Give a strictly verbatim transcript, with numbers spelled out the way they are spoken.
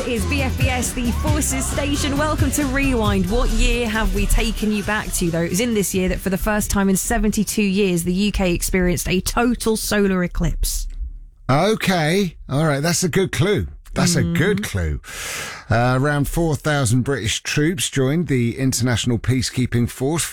is B F B S, the Forces Station. Welcome to Rewind. What year have we taken you back to, though? It was in this year that for the first time in seventy-two years, the U K experienced a total solar eclipse. Okay. All right. That's a good clue. That's a good clue. Uh, around four thousand British troops joined the International Peacekeeping Force